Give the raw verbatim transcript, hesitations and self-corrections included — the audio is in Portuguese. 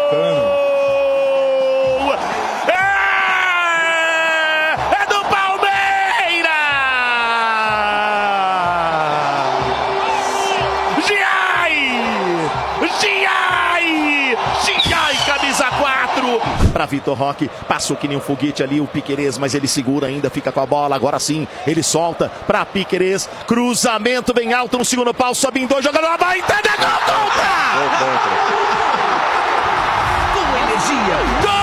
Bacana. Para Vitor Roque, passou que nem um foguete ali o Piquerez, mas ele segura ainda, fica com a bola, agora sim, ele solta para Piquerez, cruzamento bem alto no segundo pau, sobe em dois, jogador, vai entender, gol contra! Gol contra! Com energia, gol!